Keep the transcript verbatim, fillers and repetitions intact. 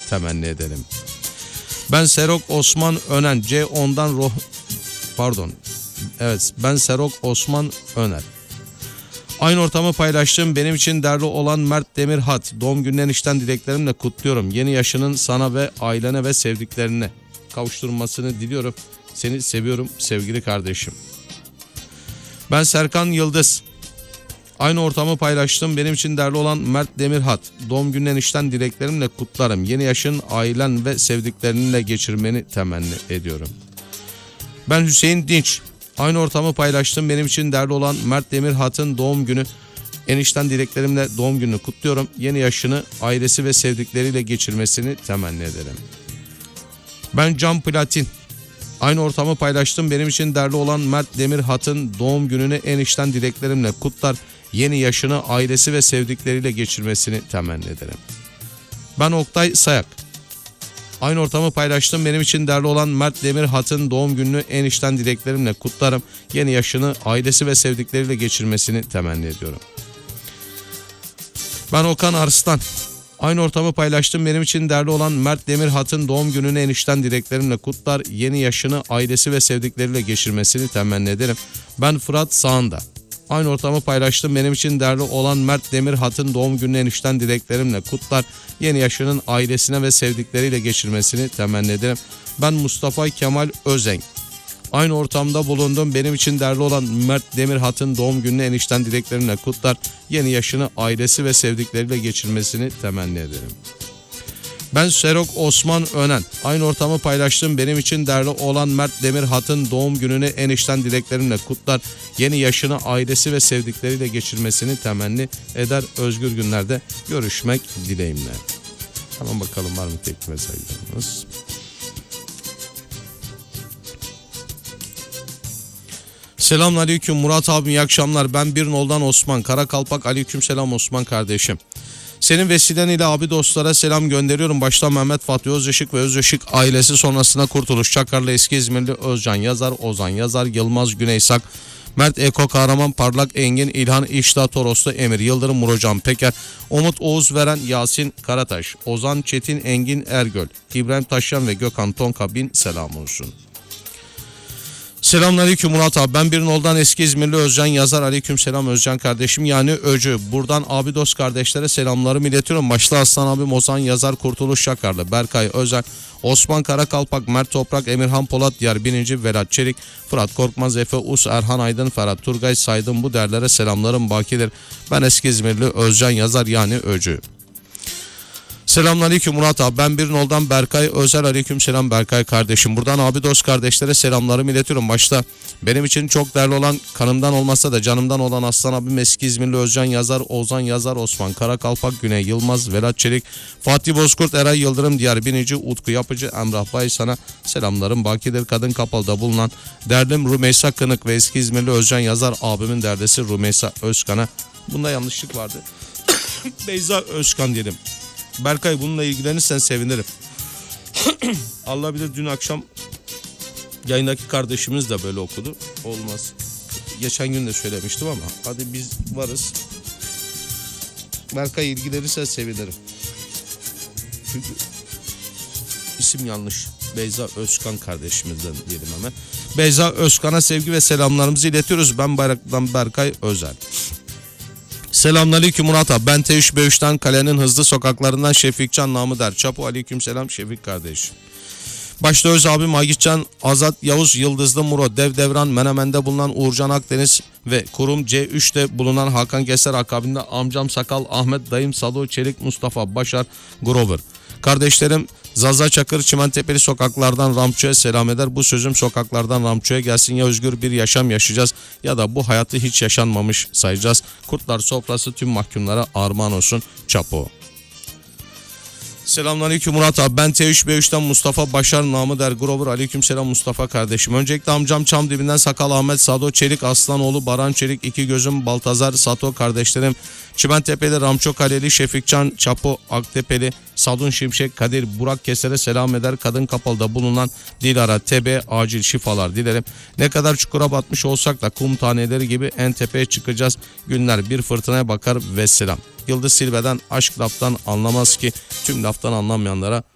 temenni edelim. Ben Serok Osman Önen C ondan roh pardon evet ben Serok Osman Öner. Aynı ortamı paylaştığım benim için değerli olan Mert Demirhat, doğum gününden içten dileklerimle kutluyorum. Yeni yaşının sana ve ailene ve sevdiklerine kavuşturmasını diliyorum. Seni seviyorum sevgili kardeşim. Ben Serkan Yıldız. Aynı ortamı paylaştım benim için değerli olan Mert Demirhat, doğum gününden içten dileklerimle kutlarım. Yeni yaşın ailen ve sevdiklerinle geçirmeni temenni ediyorum. Ben Hüseyin Dinç. Aynı ortamı paylaştım benim için değerli olan Mert Demirhat'ın doğum günü. Enişten dileklerimle doğum gününü kutluyorum. Yeni yaşını ailesi ve sevdikleriyle geçirmesini temenni ederim. Ben Can Platin. Aynı ortamı paylaştım benim için değerli olan Mert Demirhat'ın doğum gününü enişten dileklerimle kutlar. Yeni yaşını ailesi ve sevdikleriyle geçirmesini temenni ederim. Ben Oktay Sayak. Aynı ortamı paylaştım benim için değerli olan Mert Demirhat'ın doğum gününü enişten dileklerimle kutlarım. Yeni yaşını ailesi ve sevdikleriyle geçirmesini temenni ediyorum. Ben Okan Arslan. Aynı ortamı paylaştım benim için değerli olan Mert Demirhat'ın doğum gününü enişten dileklerimle kutlar. Yeni yaşını ailesi ve sevdikleriyle geçirmesini temenni ederim. Ben Fırat Sağında. Aynı ortamı paylaştım benim için değerli olan Mert Demirhat'ın doğum gününü enişten dileklerimle kutlar. Yeni yaşının ailesine ve sevdikleriyle geçirmesini temenni ederim. Ben Mustafa Kemal Özenk. Aynı ortamda bulundum benim için değerli olan Mert Demirhat'ın doğum gününü enişten dileklerimle kutlar. Yeni yaşını ailesi ve sevdikleriyle geçirmesini temenni ederim. Ben Serok Osman Önen. Aynı ortamı paylaştım benim için değerli olan Mert Demirhat'ın doğum gününü enişten dileklerimle kutlar. Yeni yaşını ailesi ve sevdikleriyle geçirmesini temenni eder. Özgür günlerde görüşmek dileğimle. Hemen bakalım var mı tek mesajlarımız. Selamünaleyküm Murat abim, iyi akşamlar. Ben Bir Nol'dan Osman Karakalpak. Aleykümselam Osman kardeşim. Senin vesilen ile abi dostlara selam gönderiyorum. Başta Mehmet Fatih Özyaşık ve Özyaşık ailesi, sonrasında Kurtuluş Çakarlı, Eski İzmirli Özcan Yazar, Ozan Yazar, Yılmaz Güneysak, Mert Eko Kahraman, Parlak Engin, İlhan İşta, Toroslu Emir Yıldırım, Murocan Peker, Umut Oğuz Veren, Yasin Karataş, Ozan Çetin, Engin Ergöl, İbrahim Taşyan ve Gökhan Tonka bin selam olsun. Selamünaleyküm Murat abi. Ben Bir Nol'dan Eski İzmirli Özcan Yazar. Aleykümselam Özcan kardeşim, yani Öcü. Buradan abi dost kardeşlere selamlarımı iletiyorum. Başta Aslan abim Ozan Yazar, Kurtuluş Şakarlı, Berkay Özel, Osman Karakalpak, Mert Toprak, Emirhan Polat, Diyar Binici, Vedat Çelik, Fırat Korkmaz, Efe Us, Erhan Aydın, Ferhat Turgay, Saydım, bu derlere selamlarım bakidir. Ben Eski İzmirli Özcan Yazar, yani Öcü. Selamünaleyküm Murat abi. Ben Bir Nol'dan Berkay Özel. Aleykümselam Berkay kardeşim. Buradan abi dost kardeşlere selamlarımı iletiyorum. Başta benim için çok değerli olan, kanımdan olmasa da canımdan olan Aslan abim Eski İzmirli Özcan Yazar, Ozan Yazar, Osman Karakalpak, Güney Yılmaz, Vedat Çelik, Fatih Bozkurt, Eray Yıldırım, Diyar Binici, Utku Yapıcı, Emrah Bay, sana selamlarım bakidir. Kadın Kapalı'da bulunan derdim Rümeysa Kınık ve Eski İzmirli Özcan Yazar abimin derdesi Rümeysa Özkan'a. Bunda yanlışlık vardı. Beyza Özkan diyelim. Berkay, bununla ilgilenirsen sevinirim. Allah bilir, dün akşam yayındaki kardeşimiz de böyle okudu. Olmaz. Geçen gün de söylemiştim ama hadi biz varız. Berkay, ilgilenirsen sevinirim. Çünkü isim yanlış. Beyza Özkan kardeşimizden diyelim hemen. Beyza Özkan'a sevgi ve selamlarımızı iletiyoruz. Ben Bayraklı'dan Berkay Özel. Selamünaleyküm Murat abi. Ben T üç B üç'ten kalenin hızlı sokaklarından Şefikcan namı der. Çapu, aleykümselam Şefik kardeşim. Başta Öz abim Agitcan, Azat Yavuz, Yıldızlı Muro, Dev Devran, Menemen'de bulunan Uğurcan Akdeniz ve Kurum C üç'te bulunan Hakan Keser, akabinde amcam Sakal, Ahmet, dayım Sado, Çelik, Mustafa, Başar, Grover. Kardeşlerim Zaza Çakır, Çimentepeli sokaklardan Ramço'ya selam eder. Bu sözüm sokaklardan Ramço'ya gelsin. Ya özgür bir yaşam yaşayacağız ya da bu hayatı hiç yaşanmamış sayacağız. Kurtlar sofrası tüm mahkumlara armağan olsun. Çapo. Selamünaleyküm Murat abi. Ben T üç B üç'ten Mustafa Başar namı der Grover. Aleykümselam Mustafa kardeşim. Öncelikle amcam Çam dibinden Sakal, Ahmet, Sado, Çelik, Aslanoğlu, Baran Çelik, iki gözüm Baltazar, Sato kardeşlerim. Çimentepeli, Ramço Kaleli, Şefikcan, Çapo, Aktepeli, Sadun Şimşek, Kadir, Burak Keser'e selam eder. Kadın Kapalı'da bulunan Dilara, T B, acil şifalar dilerim. Ne kadar çukura batmış olsak da kum taneleri gibi en tepeye çıkacağız. Günler bir fırtınaya bakar ve selam. Yıldız Silbe'den aşk laftan anlamaz ki, tüm laftan anlamayanlara